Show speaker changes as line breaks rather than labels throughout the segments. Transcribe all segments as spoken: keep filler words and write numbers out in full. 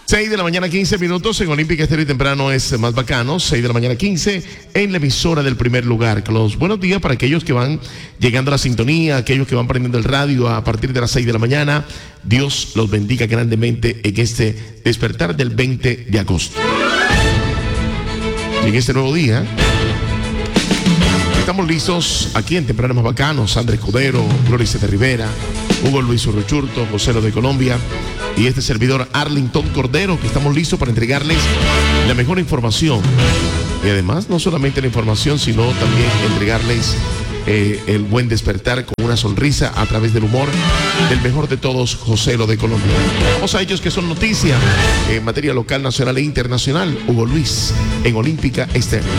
seis de la mañana, quince minutos. En Olímpica Estéreo y Temprano es más bacano. seis de la mañana, quince en la emisora del primer lugar. Los buenos días para aquellos que van llegando a la sintonía, aquellos que van prendiendo el radio a partir de las seis de la mañana. Dios los bendiga grandemente en este despertar del veinte de agosto. Y en este nuevo día, estamos listos aquí en Temprano Más Bacano. Sandra Escudero, Gloria de Rivera, Hugo Luis Urruchurto, José Lo de Colombia y este servidor Arlington Cordero, que estamos listos para entregarles la mejor información. Y además, no solamente la información, sino también entregarles eh, el buen despertar con una sonrisa a través del humor del mejor de todos, José Lo de Colombia. Vamos a ellos que son noticia en materia local, nacional e internacional. Hugo Luis en Olímpica Estéreo.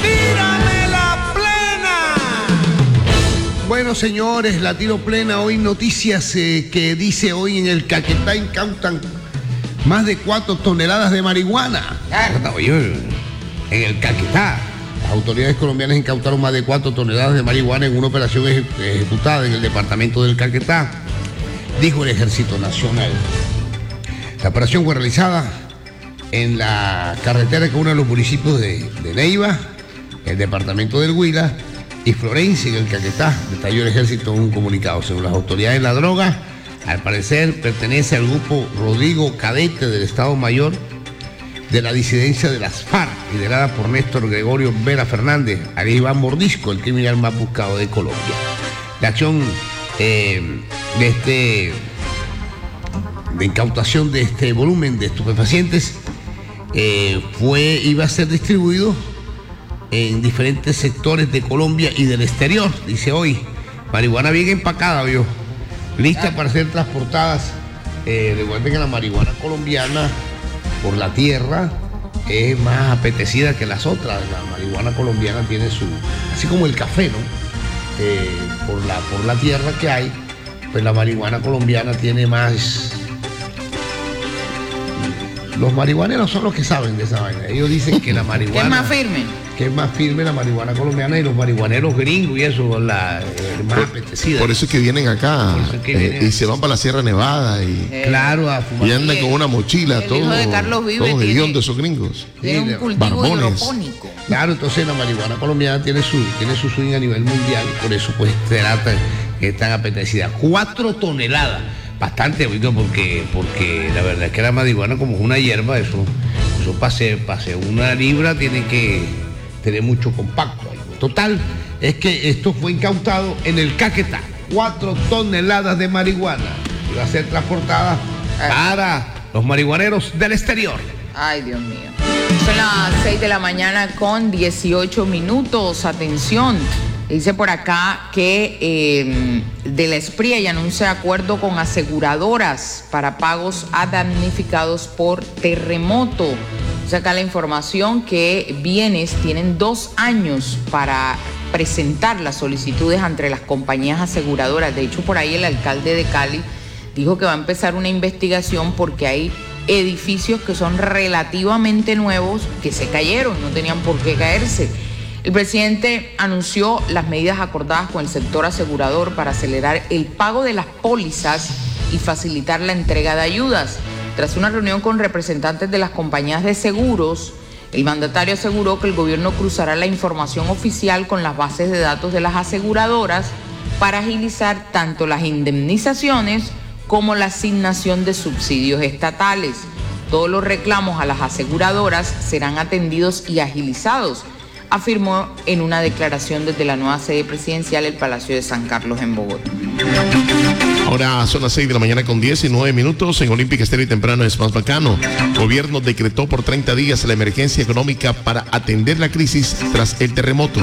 Bueno, señores, la tiro plena. Hoy noticias eh, que dice hoy en el Caquetá incautan más de cuatro toneladas de marihuana. En el Caquetá, las autoridades colombianas incautaron más de cuatro toneladas de marihuana en una operación eje ejecutada en el departamento del Caquetá, dijo el Ejército Nacional. La operación fue realizada en la carretera que une a los municipios de, de Neiva, el departamento del Huila y Florencia, en el Caquetá, detalló el ejército en un comunicado. Según las autoridades, la droga, al parecer, pertenece al grupo Rodrigo Cadete del Estado Mayor de la disidencia de las FARC, liderada por Néstor Gregorio Vera Fernández, alias Iván Mordisco, el criminal más buscado de Colombia. La acción eh, de este de incautación de este volumen de estupefacientes eh, fue iba a ser distribuido en diferentes sectores de Colombia y del exterior, dice hoy. Marihuana bien empacada, vio, lista para ser transportadas. Eh, recuerden que la marihuana colombiana por la tierra es más apetecida que las otras. La marihuana colombiana tiene su, así como el café, ¿no? Eh, por la, por la tierra que hay, pues la marihuana colombiana tiene más. Los marihuaneros son los que saben de esa vaina. Ellos dicen que la marihuana...
¿Qué es más firme?
Que es más firme la marihuana colombiana, y los marihuaneros gringos y eso, la eh, más
por,
apetecida.
Por eso es que vienen acá
que
eh,
vienen
y se van para la Sierra Nevada y,
eh, claro, a fumar.
Y andan con una mochila, todos todo hediondos esos gringos.
Tiene un cultivo
barbones.
hidropónico.
Claro, entonces la marihuana colombiana tiene su, tiene su swing a nivel mundial, y por eso pues trata que es tan apetecida. Cuatro toneladas. Bastante, oiga, porque, porque la verdad es que la marihuana, como es una hierba, eso, eso pase, pase una libra, tiene que tener mucho compacto. Total, es que esto fue incautado en el Caquetá. Cuatro toneladas de marihuana. Y va a ser transportada para los marihuaneros del exterior.
Ay, Dios mío. Son las seis de la mañana con dieciocho minutos. Atención. Dice por acá que eh, de la Espría y anuncia acuerdo con aseguradoras para pagos a damnificados por terremoto. Dice acá la información que bienes tienen dos años para presentar las solicitudes ante las compañías aseguradoras. De hecho, por ahí el alcalde de Cali dijo que va a empezar una investigación porque hay edificios que son relativamente nuevos que se cayeron, no tenían por qué caerse. El presidente anunció las medidas acordadas con el sector asegurador para acelerar el pago de las pólizas y facilitar la entrega de ayudas. Tras una reunión con representantes de las compañías de seguros, el mandatario aseguró que el gobierno cruzará la información oficial con las bases de datos de las aseguradoras para agilizar tanto las indemnizaciones como la asignación de subsidios estatales. Todos los reclamos a las aseguradoras serán atendidos y agilizados, afirmó en una declaración desde la nueva sede presidencial, el Palacio de San Carlos en Bogotá.
Ahora son las seis de la mañana con diecinueve minutos. En Olímpica Estéreo y Temprano es más bacano. Gobierno decretó por treinta días la emergencia económica para atender la crisis tras el terremoto.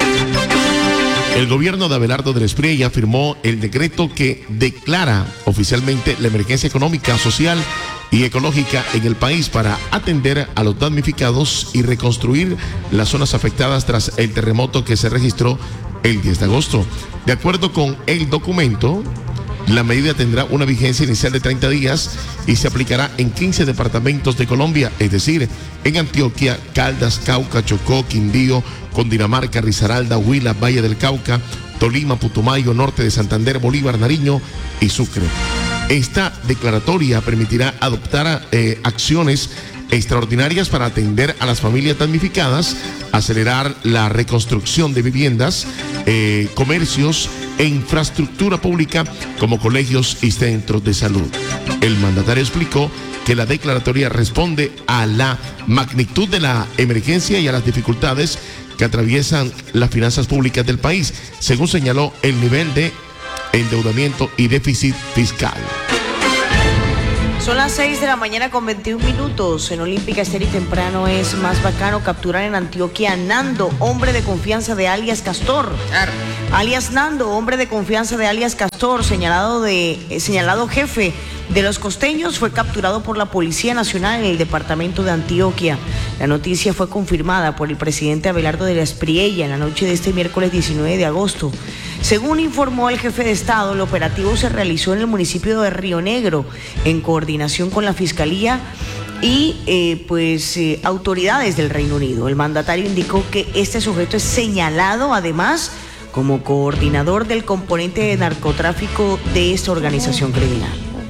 El gobierno de Abelardo del Espriella firmó el decreto que declara oficialmente la emergencia económica, social y ecológica en el país para atender a los damnificados y reconstruir las zonas afectadas tras el terremoto que se registró el diez de agosto. De acuerdo con el documento, la medida tendrá una vigencia inicial de treinta días y se aplicará en quince departamentos de Colombia, es decir, en Antioquia, Caldas, Cauca, Chocó, Quindío, Cundinamarca, Risaralda, Huila, Valle del Cauca, Tolima, Putumayo, Norte de Santander, Bolívar, Nariño y Sucre. Esta declaratoria permitirá adoptar eh, acciones extraordinarias para atender a las familias damnificadas, acelerar la reconstrucción de viviendas, eh, comercios e infraestructura pública como colegios y centros de salud. El mandatario explicó que la declaratoria responde a la magnitud de la emergencia y a las dificultades que atraviesan las finanzas públicas del país, según señaló el nivel de endeudamiento y déficit fiscal.
Son las seis de la mañana con veintiún minutos. En Olímpica Estéreo y temprano es más bacano capturar en Antioquia a Nando, hombre de confianza de alias Castor. Alias Nando, hombre de confianza de alias Castor, señalado, de, eh, señalado jefe de los costeños, fue capturado por la Policía Nacional en el departamento de Antioquia. La noticia fue confirmada por el presidente Abelardo de la Espriella en la noche de este miércoles diecinueve de agosto. Según informó el jefe de Estado, el operativo se realizó en el municipio de Río Negro, en coordinación con la Fiscalía y eh, pues eh, autoridades del Reino Unido. El mandatario indicó que este sujeto es señalado además como coordinador del componente de narcotráfico de esta organización criminal.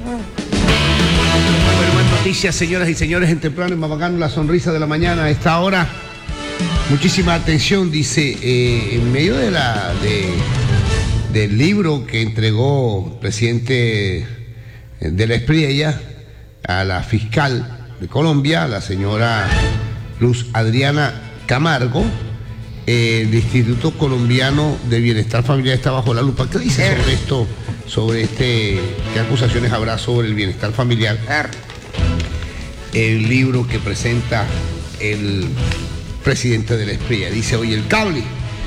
Bueno, buenas noticias, señoras y señores, en temprano y más bacano, la sonrisa de la mañana a esta hora. Muchísima atención, dice, eh, en medio de la de, del libro que entregó el presidente de la Espriella a la fiscal de Colombia, la señora Luz Adriana Camargo, eh, el Instituto Colombiano de Bienestar Familiar está bajo la lupa. ¿Qué dice sobre esto? Sobre este, ¿qué acusaciones habrá sobre el bienestar familiar? El libro que presenta el presidente de la Espriella. Dice hoy el cable: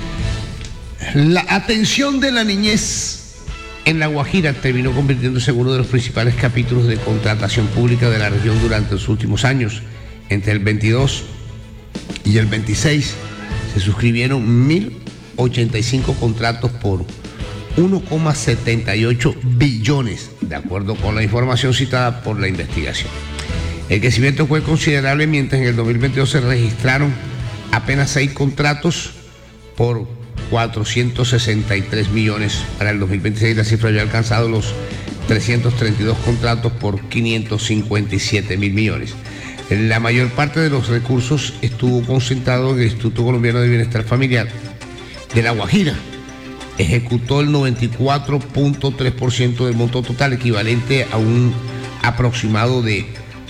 la atención de la niñez en La Guajira terminó convirtiéndose en uno de los principales capítulos de contratación pública de la región durante los últimos años. Entre el veintidós y el veintiséis se suscribieron mil ochenta y cinco contratos por uno coma setenta y ocho billones, de acuerdo con la información citada por la investigación. El crecimiento fue considerable, mientras en el dos mil veintidós se registraron apenas seis contratos por cuatrocientos sesenta y tres millones. Para el dos mil veintiséis la cifra ya ha alcanzado los trescientos treinta y dos contratos por quinientos cincuenta y siete mil millones. La mayor parte de los recursos estuvo concentrado en el Instituto Colombiano de Bienestar Familiar de La Guajira. Ejecutó el noventa y cuatro punto tres por ciento del monto total, equivalente a un aproximado de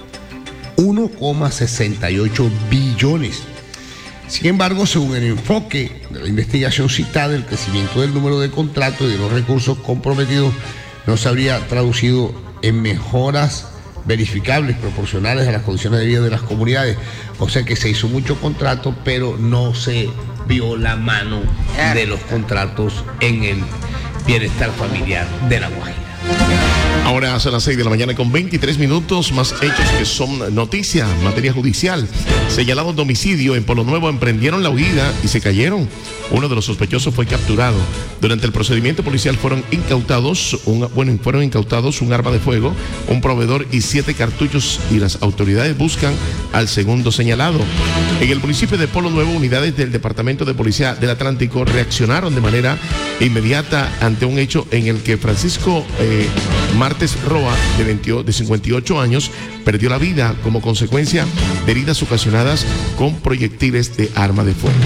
uno coma sesenta y ocho billones. Sin embargo, según el enfoque de la investigación citada, el crecimiento del número de contratos y de los recursos comprometidos no se habría traducido en mejoras verificables proporcionales a las condiciones de vida de las comunidades. O sea que se hizo mucho contrato, pero no se vio la mano de los contratos en el bienestar familiar de La Guajira.
Ahora son las seis de la mañana con veintitrés minutos, más hechos que son noticia, materia judicial. Señalados de homicidio en Polo Nuevo emprendieron la huida y se cayeron. Uno de los sospechosos fue capturado. Durante el procedimiento policial fueron incautados, un, bueno, fueron incautados un arma de fuego, un proveedor y siete cartuchos, y las autoridades buscan al segundo señalado. En el municipio de Polo Nuevo, unidades del Departamento de Policía del Atlántico reaccionaron de manera inmediata ante un hecho en el que Francisco eh, Martes Roa, de, veintiocho, de cincuenta y ocho años, perdió la vida como consecuencia de heridas ocasionadas con proyectiles de arma de fuego.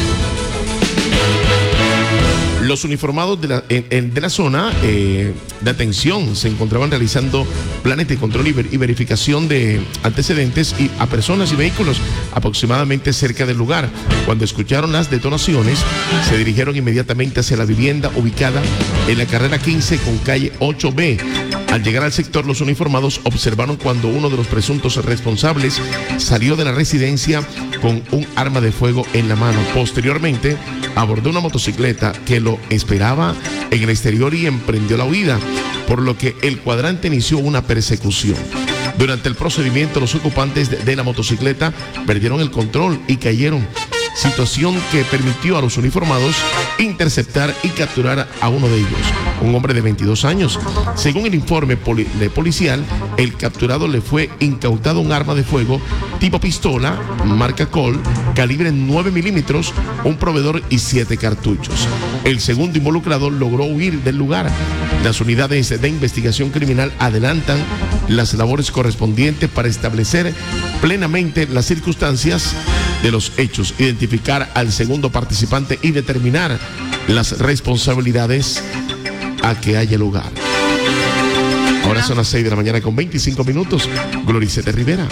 Los uniformados de la, en, en, de la zona eh, de atención se encontraban realizando planes de control y, ver, y verificación de antecedentes y a personas y vehículos aproximadamente cerca del lugar. Cuando escucharon las detonaciones, se dirigieron inmediatamente hacia la vivienda ubicada en la carrera quince con calle ocho B. Al llegar al sector, los uniformados observaron cuando uno de los presuntos responsables salió de la residencia con un arma de fuego en la mano. Posteriormente, abordó una motocicleta que lo esperaba en el exterior y emprendió la huida, por lo que el cuadrante inició una persecución. Durante el procedimiento, los ocupantes de, de la motocicleta perdieron el control y cayeron, situación que permitió a los uniformados interceptar y capturar a uno de ellos, un hombre de veintidós años. Según el informe poli de policial, el capturado le fue incautado un arma de fuego tipo pistola, marca Colt, calibre nueve milímetros, un proveedor y siete cartuchos. El segundo involucrado logró huir del lugar. Las unidades de investigación criminal adelantan las labores correspondientes para establecer plenamente las circunstancias de los hechos, identificar al segundo participante y determinar las responsabilidades a que haya lugar. Ahora son las seis de la mañana con veinticinco minutos. Gloricete Rivera.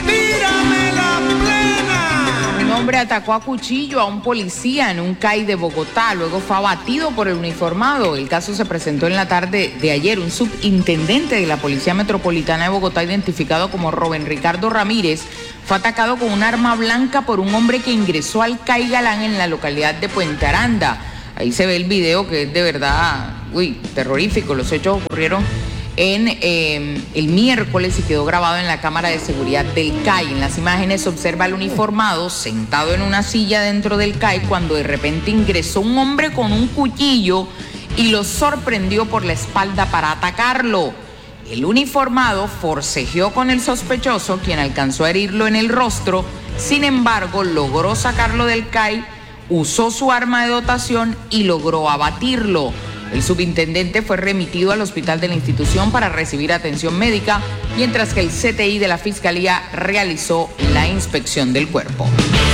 Un hombre atacó a cuchillo a un policía en un C A I de Bogotá, luego fue abatido por el uniformado. El caso se presentó en la tarde de ayer. Un subintendente de la Policía Metropolitana de Bogotá, identificado como Rubén Ricardo Ramírez, fue atacado con un arma blanca por un hombre que ingresó al C A I Galán en la localidad de Puente Aranda. Ahí se ve el video, que es de verdad, uy, terrorífico. Los hechos ocurrieron en eh, el miércoles y quedó grabado en la cámara de seguridad del C A I. En las imágenes se observa al uniformado sentado en una silla dentro del C A I cuando de repente ingresó un hombre con un cuchillo y lo sorprendió por la espalda para atacarlo. El uniformado forcejeó con el sospechoso, quien alcanzó a herirlo en el rostro. Sin embargo, logró sacarlo del C A I, usó su arma de dotación y logró abatirlo. El subintendente fue remitido al hospital de la institución para recibir atención médica, mientras que el C T I de la Fiscalía realizó la inspección del cuerpo.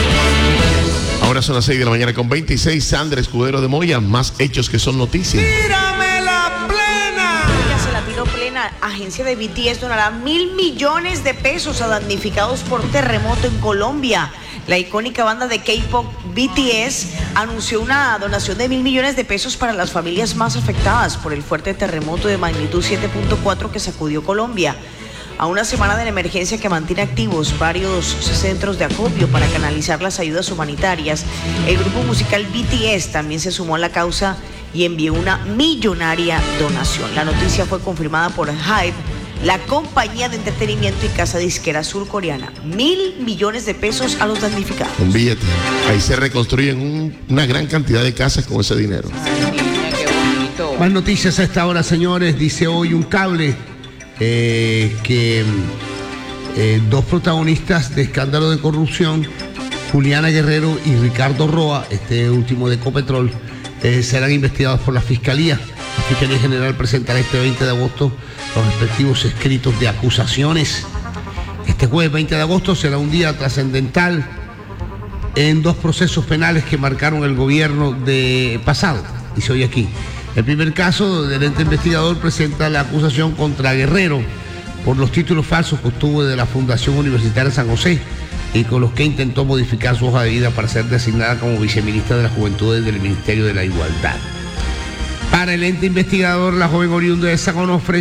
Ahora son las seis de la mañana con veintiséis. Sandra Escudero de Moya, más hechos que son noticias.
¡Tírame la plena! Ya se la tiró plena. Agencia de B T S donará mil millones de pesos a damnificados por terremoto en Colombia. La icónica banda de K-pop B T S anunció una donación de mil millones de pesos para las familias más afectadas por el fuerte terremoto de magnitud siete punto cuatro que sacudió Colombia. A una semana de la emergencia que mantiene activos varios centros de acopio para canalizar las ayudas humanitarias, el grupo musical B T S también se sumó a la causa y envió una millonaria donación. La noticia fue confirmada por Hype, la compañía de entretenimiento y casa disquera surcoreana. Mil millones de pesos a los damnificados.
Un billete. Ahí se reconstruyen un, una gran cantidad de casas con ese dinero.
Ay, niña, qué bonito.
Más noticias a esta hora, señores. Dice hoy un cable eh, que eh, dos protagonistas de escándalo de corrupción, Juliana Guerrero y Ricardo Roa, este último de Ecopetrol, eh, serán investigados por la Fiscalía. La Fiscalía General presentará este veinte de agosto los respectivos escritos de acusaciones. Este jueves veinte de agosto será un día trascendental en dos procesos penales que marcaron el gobierno de pasado. Dice hoy aquí. El primer caso del ente investigador presenta la acusación contra Guerrero por los títulos falsos que obtuvo de la Fundación Universitaria San José y con los que intentó modificar su hoja de vida para ser designada como viceministra de la Juventud del Ministerio de la Igualdad. Para el ente investigador, la joven oriunda de San Onofre,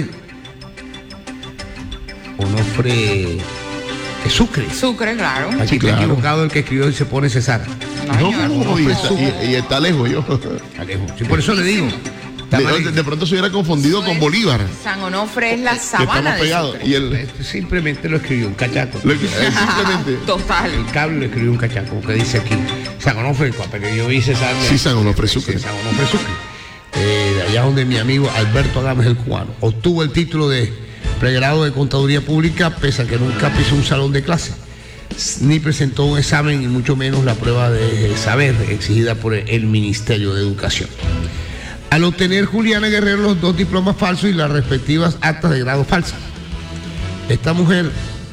Onofre es Sucre.
Sucre, claro.
Aquí
Sí, claro.
está equivocado el que escribió y se pone César.
No,
No,
señor.
y, está, y- y está lejos yo.
Alejo. Sí, por eso le digo. Está mal-
De, de pronto se hubiera confundido con Bolívar,
San Onofre es la
que
sabana
estamos
de
pegados.
Sucre.
Y el,
Este simplemente lo escribió un cachaco.
lo que- eh, simplemente.
Total.
El cable lo escribió un cachaco, que dice aquí. San Onofre, pero yo vi César.
Sí, San Onofre Sucre.
Sí, San Onofre Sucre. Eh, de allá donde mi amigo Alberto Agames el cubano obtuvo el título de pregrado de Contaduría Pública, pese a que nunca pisó un salón de clase, ni presentó un examen y mucho menos la prueba de saber exigida por el Ministerio de Educación. Al obtener Juliana Guerrero los dos diplomas falsos y las respectivas actas de grado falsas, esta mujer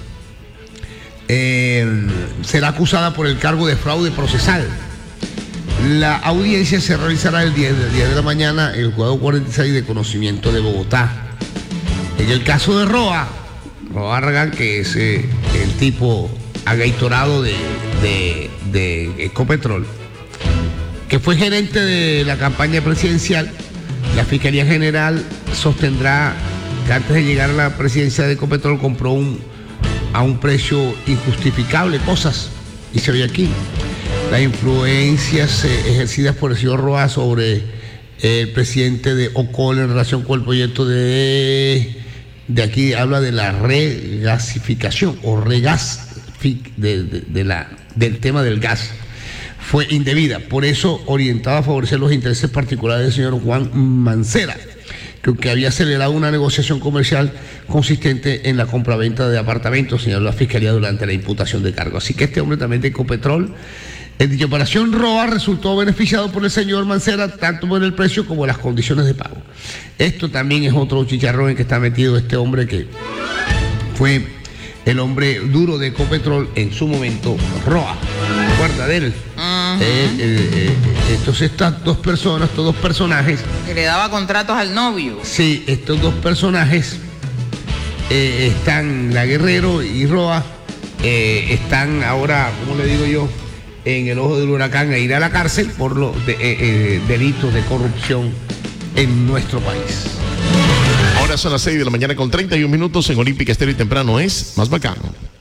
eh, será acusada por el cargo de fraude procesal. La audiencia se realizará el diez de la mañana en el juzgado cuarenta y seis de conocimiento de Bogotá. En el caso de Roa, Roa Argan, que es eh, el tipo agaitorado de, de, de Ecopetrol, que fue gerente de la campaña presidencial, la Fiscalía General sostendrá que antes de llegar a la presidencia de Ecopetrol compró un, a un precio injustificable cosas, y se ve aquí. Las influencias eh, ejercidas por el señor Roa sobre eh, el presidente de Ocol en relación con el proyecto de, de aquí habla de la regasificación o regas de, de, de la, del tema del gas. Fue indebida, por eso orientada a favorecer los intereses particulares del señor Juan Mancera, que, que había acelerado una negociación comercial consistente en la compraventa de apartamentos, señaló la Fiscalía durante la imputación de cargo. Así que este hombre también de Ecopetrol, en dicha operación Roa resultó beneficiado por el señor Mancera, tanto por el precio como las condiciones de pago. Esto también es otro chicharrón en que está metido este hombre que fue el hombre duro de Ecopetrol, en su momento, Roa. ¿Recuerda de él?
Uh-huh.
eh, eh, eh, entonces estas dos personas, estos dos personajes...
Que le daba contratos al novio.
Sí, estos dos personajes eh, están, la Guerrero y Roa, eh, están ahora, ¿cómo le digo yo?, en el ojo del huracán a ir a la cárcel por los de, eh, eh, delitos de corrupción en nuestro país.
Ahora son las seis de la mañana con treinta y un minutos en Olímpica Estéreo y temprano es Más Bacano.